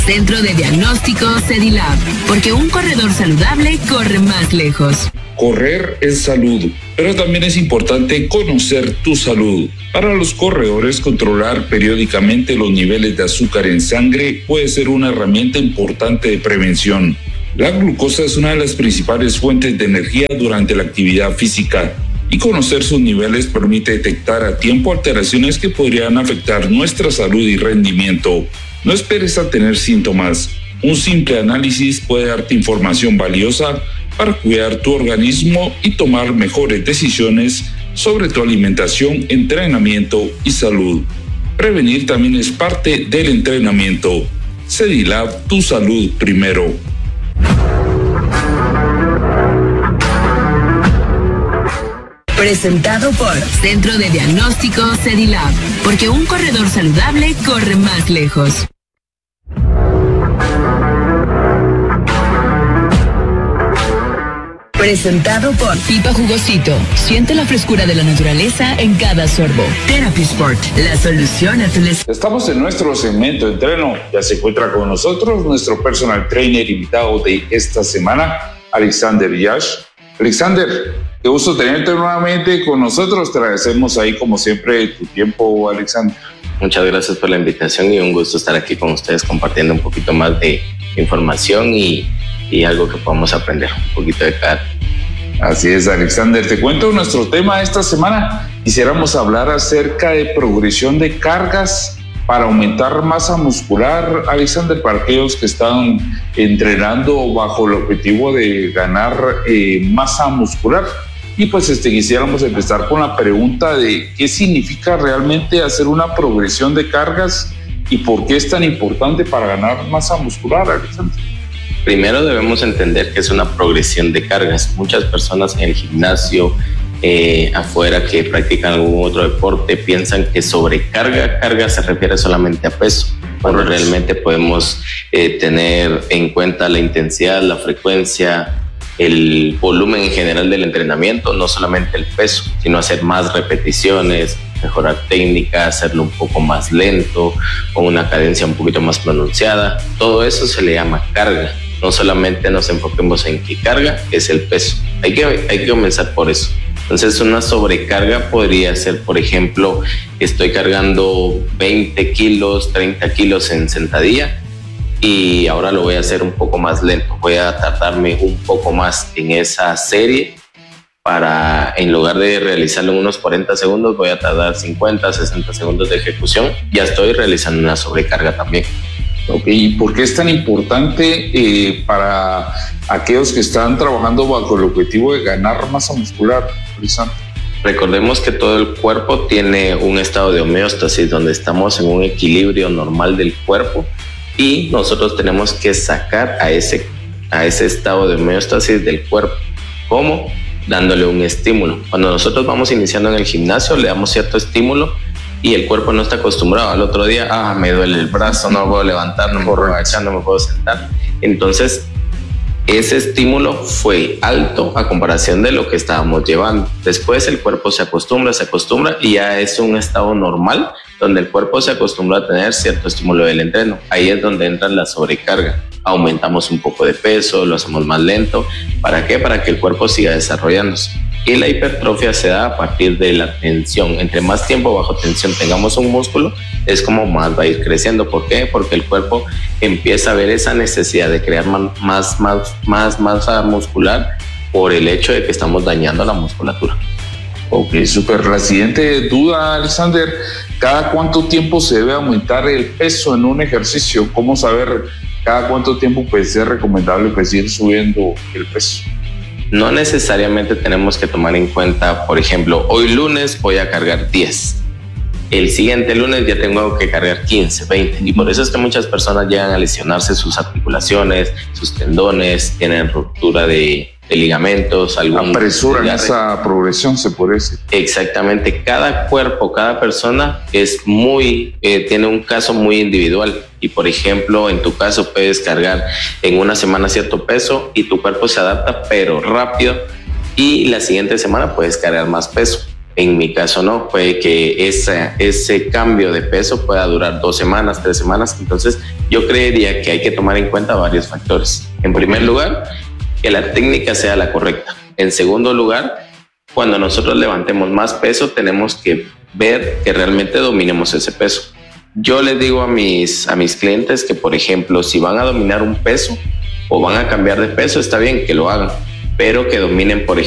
Centro de Diagnóstico Sedilab, porque un corredor saludable corre más lejos. Correr es salud, pero también es importante conocer tu salud. Para los corredores, controlar periódicamente los niveles de azúcar en sangre puede ser una herramienta importante de prevención. La glucosa es una de las principales fuentes de energía durante la actividad física, y conocer sus niveles permite detectar a tiempo alteraciones que podrían afectar nuestra salud y rendimiento. No esperes a tener síntomas. Un simple análisis puede darte información valiosa para cuidar tu organismo y tomar mejores decisiones sobre tu alimentación, entrenamiento y salud. Prevenir también es parte del entrenamiento. Sedilab, tu salud primero. Presentado por Centro de Diagnóstico Sedilab, porque un corredor saludable corre más lejos. Presentado por Pipa Jugosito. Siente la frescura de la naturaleza en cada sorbo. Therapy Sport, la solución a tu lesión. Estamos en nuestro segmento de entreno. Ya se encuentra con nosotros nuestro personal trainer invitado de esta semana, Alexander Yash. Alexander, qué gusto tenerte nuevamente con nosotros. Te agradecemos ahí como siempre tu tiempo, Alexander. Muchas gracias por la invitación y un gusto estar aquí con ustedes compartiendo un poquito más de información y algo que podamos aprender un poquito de cada. Así es, Alexander. Te cuento nuestro tema esta semana. Quisiéramos hablar acerca de progresión de cargas para aumentar masa muscular, Alexander, para aquellos que están entrenando bajo el objetivo de ganar masa muscular. Y pues quisiéramos empezar con la pregunta de qué significa realmente hacer una progresión de cargas y por qué es tan importante para ganar masa muscular, Alexander. Primero debemos entender que es una progresión de cargas. Muchas personas en el gimnasio, afuera que practican algún otro deporte, piensan que carga se refiere solamente a peso. Cuando realmente podemos tener en cuenta la intensidad, la frecuencia, el volumen en general del entrenamiento, no solamente el peso, sino hacer más repeticiones, mejorar técnica, hacerlo un poco más lento, con una cadencia un poquito más pronunciada. Todo eso se le llama carga. No solamente nos enfoquemos en qué carga es el peso. Hay que comenzar por eso. Entonces, una sobrecarga podría ser, por ejemplo, estoy cargando 20 kilos, 30 kilos en sentadilla y ahora lo voy a hacer un poco más lento. Voy a tardarme un poco más en esa serie para, en lugar de realizarlo en unos 40 segundos, voy a tardar 50, 60 segundos de ejecución. Ya estoy realizando una sobrecarga también. ¿Y por qué es tan importante para aquellos que están trabajando bajo el objetivo de ganar masa muscular, Alexander? Recordemos que todo el cuerpo tiene un estado de homeostasis donde estamos en un equilibrio normal del cuerpo y nosotros tenemos que sacar a ese estado de homeostasis del cuerpo. ¿Cómo? Dándole un estímulo. Cuando nosotros vamos iniciando en el gimnasio, le damos cierto estímulo y el cuerpo no está acostumbrado. Al otro día, me duele el brazo, no me puedo levantar, no me puedo agachar, no me puedo sentar. Entonces, ese estímulo fue alto a comparación de lo que estábamos llevando. Después el cuerpo se acostumbra y ya es un estado normal donde el cuerpo se acostumbra a tener cierto estímulo del entreno. Ahí es donde entra la sobrecarga. Aumentamos un poco de peso, lo hacemos más lento. ¿Para qué? Para que el cuerpo siga desarrollándose. Y la hipertrofia se da a partir de la tensión. Entre más tiempo bajo tensión tengamos un músculo, es como más va a ir creciendo. ¿Por qué? Porque el cuerpo empieza a ver esa necesidad de crear más masa muscular por el hecho de que estamos dañando la musculatura. Ok, súper. La siguiente duda, Alexander, ¿cada cuánto tiempo se debe aumentar el peso en un ejercicio? ¿Cómo saber cada cuánto tiempo es recomendable ir subiendo el peso? No necesariamente tenemos que tomar en cuenta, por ejemplo, hoy lunes voy a cargar 10. El siguiente lunes ya tengo que cargar 15, 20. Y por eso es que muchas personas llegan a lesionarse sus articulaciones, sus tendones, tienen ruptura de ligamentos. Apresuran esa progresión, se puede decir. Exactamente. Cada cuerpo, cada persona tiene un caso muy individual. Y por ejemplo, en tu caso puedes cargar en una semana cierto peso y tu cuerpo se adapta, pero rápido. Y la siguiente semana puedes cargar más peso. En mi caso no, puede que ese cambio de peso pueda durar 2 semanas, 3 semanas. Entonces yo creería que hay que tomar en cuenta varios factores. En primer lugar, que la técnica sea la correcta. En segundo lugar, cuando nosotros levantemos más peso, tenemos que ver que realmente dominemos ese peso. Yo les digo a mis clientes que, por ejemplo, si van a dominar un peso o van a cambiar de peso, está bien que lo hagan, pero que dominen, por ejemplo,